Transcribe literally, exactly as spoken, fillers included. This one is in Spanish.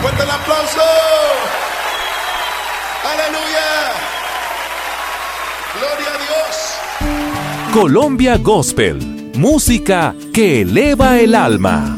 Fuerte el aplauso. Aleluya. Gloria a Dios. Colombia Gospel, música que eleva el alma.